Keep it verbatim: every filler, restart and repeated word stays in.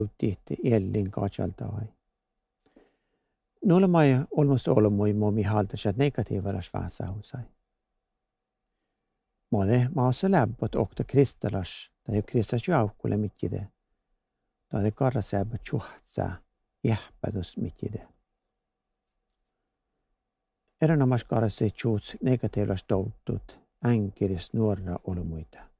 tihti ellin katsaltai. Nuolla mai olmus olmui momi haltasat negatiivaras vaasahusai. Mode maassa lämpöt okta kristalas tai kristas jaukkule mitide. Tai karrasääpä tjuhtsaa jähpätus mitide. Erinomaiskarrasi tjuhts negatiivas toutut änkiris nuorra olmuita.